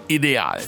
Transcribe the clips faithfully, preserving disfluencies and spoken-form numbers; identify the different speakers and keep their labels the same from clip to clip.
Speaker 1: ideal.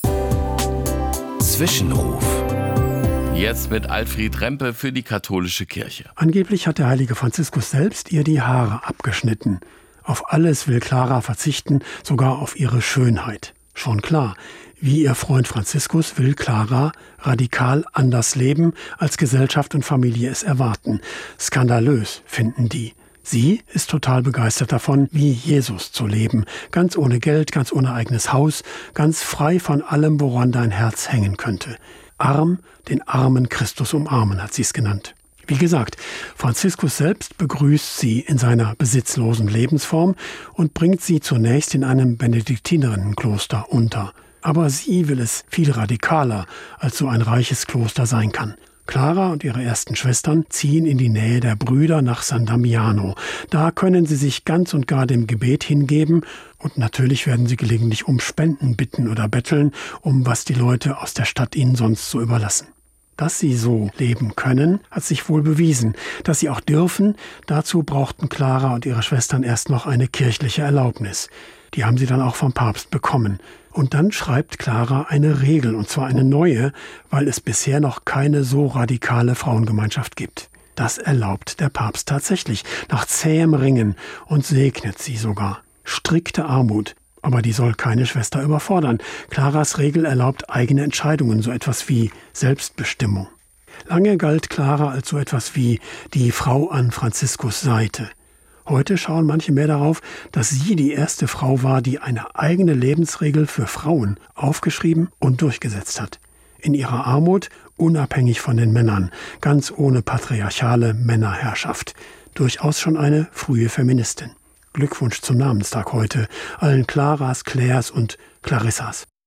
Speaker 2: Zwischenruf.
Speaker 1: Jetzt mit Alfred Rempe für die katholische Kirche.
Speaker 3: Angeblich hat der heilige Franziskus selbst ihr die Haare abgeschnitten. Auf alles will Clara verzichten, sogar auf ihre Schönheit. Schon klar, wie ihr Freund Franziskus will Clara radikal anders leben, als Gesellschaft und Familie es erwarten. Skandalös finden die. Sie ist total begeistert davon, wie Jesus zu leben. Ganz ohne Geld, ganz ohne eigenes Haus, ganz frei von allem, woran dein Herz hängen könnte. Arm, den armen Christus umarmen, hat sie es genannt. Wie gesagt, Franziskus selbst begrüßt sie in seiner besitzlosen Lebensform und bringt sie zunächst in einem Benediktinerinnenkloster unter. Aber sie will es viel radikaler, als so ein reiches Kloster sein kann. Clara und ihre ersten Schwestern ziehen in die Nähe der Brüder nach San Damiano. Da können sie sich ganz und gar dem Gebet hingeben und natürlich werden sie gelegentlich um Spenden bitten oder betteln, um was die Leute aus der Stadt ihnen sonst so überlassen. Dass sie so leben können, hat sich wohl bewiesen. Dass sie auch dürfen, dazu brauchten Clara und ihre Schwestern erst noch eine kirchliche Erlaubnis. Die haben sie dann auch vom Papst bekommen. Und dann schreibt Clara eine Regel, und zwar eine neue, weil es bisher noch keine so radikale Frauengemeinschaft gibt. Das erlaubt der Papst tatsächlich, nach zähem Ringen, und segnet sie sogar. Strikte Armut. Aber die soll keine Schwester überfordern. Claras Regel erlaubt eigene Entscheidungen, so etwas wie Selbstbestimmung. Lange galt Clara als so etwas wie die Frau an Franziskus Seite. Heute schauen manche mehr darauf, dass sie die erste Frau war, die eine eigene Lebensregel für Frauen aufgeschrieben und durchgesetzt hat. In ihrer Armut, unabhängig von den Männern, ganz ohne patriarchale Männerherrschaft. Durchaus schon eine frühe Feministin. Glückwunsch zum Namenstag heute, allen Claras, Claires und Clarissas.